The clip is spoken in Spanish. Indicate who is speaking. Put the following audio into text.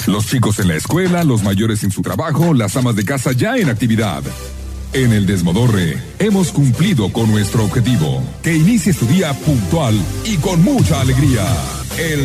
Speaker 1: Los chicos en la escuela, los mayores en su trabajo, las amas de casa ya en actividad. En el Desmodorre hemos cumplido con nuestro objetivo. Que inicies tu día puntual y con mucha alegría. El